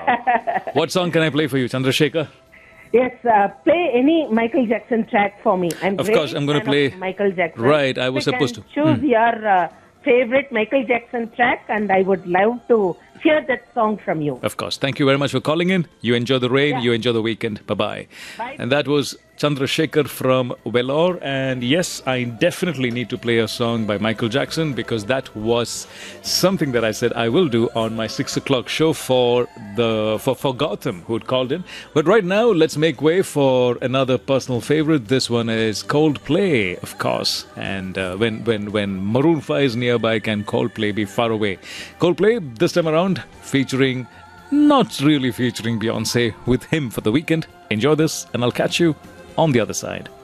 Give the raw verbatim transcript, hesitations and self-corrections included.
What song can I play for you, Chandrasekhar? Yes, uh, play any Michael Jackson track for me. I'm Of really course, I'm going to fan play. of Michael Jackson. Right, I was You supposed can to. choose Hmm. your uh, favorite Michael Jackson track, and I would love to hear that song from you. Of course. Thank you very much for calling in. You enjoy the rain. Yeah. You enjoy the weekend. Bye-bye. Bye. And that was Chandrasekhar from Vellore. And yes, I definitely need to play a song by Michael Jackson because that was something that I said I will do on my six o'clock show for the for, for Gautam, who had called in. But right now, let's make way for another personal favorite. This one is Coldplay, of course. And uh, when, when, when Maroon five is nearby, can Coldplay be far away? Coldplay, this time around, featuring, not really featuring Beyonce, with him for the weekend. Enjoy this, and I'll catch you on the other side.